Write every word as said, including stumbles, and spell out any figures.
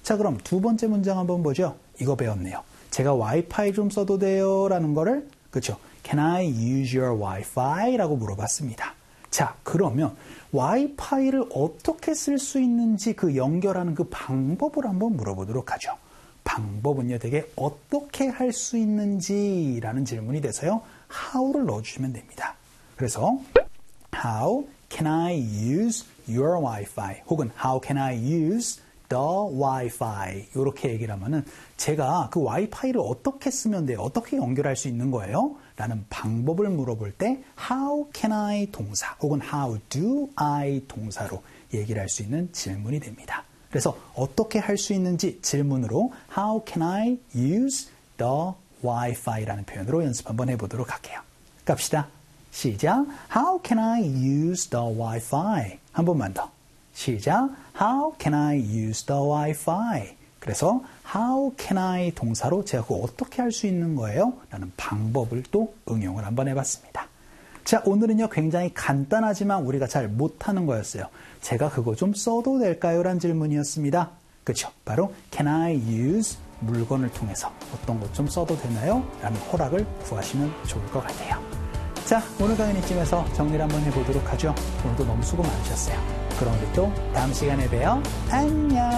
자, 그럼 두 번째 문장 한번 보죠. 이거 배웠네요. 제가 와이파이 좀 써도 돼요? 라는 거를, 그렇죠? Can I use your Wi-Fi? 라고 물어봤습니다. 자, 그러면 와이파이를 어떻게 쓸 수 있는지 그 연결하는 그 방법을 한번 물어보도록 하죠. 방법은요, 되게 어떻게 할 수 있는지라는 질문이 돼서요, how를 넣어주시면 됩니다. 그래서 How can I use your Wi-Fi? 혹은 How can I use the Wi-Fi? 이렇게 얘기를 하면은 제가 그 와이파이를 어떻게 쓰면 돼요? 어떻게 연결할 수 있는 거예요? 라는 방법을 물어볼 때 How can I 동사 혹은 How do I 동사로 얘기를 할 수 있는 질문이 됩니다. 그래서 어떻게 할 수 있는지 질문으로 How can I use the Wi-Fi? 라는 표현으로 연습 한번 해보도록 할게요. 갑시다. 시작. How can I use the Wi-Fi? 한 번만 더. 시작. How can I use the Wi-Fi? 그래서 How can I 동사로 제가 그거 어떻게 할 수 있는 거예요? 라는 방법을 또 응용을 한번 해봤습니다. 자, 오늘은요 굉장히 간단하지만 우리가 잘 못하는 거였어요. 제가 그거 좀 써도 될까요? 라는 질문이었습니다. 그렇죠? 바로 Can I use 물건을 통해서 어떤 것 좀 써도 되나요? 라는 허락을 구하시면 좋을 것 같아요. 자, 오늘 강의는 이쯤에서 정리를 한번 해보도록 하죠. 오늘도 너무 수고 많으셨어요. 그럼 우리 또 다음 시간에 봬요. 안녕.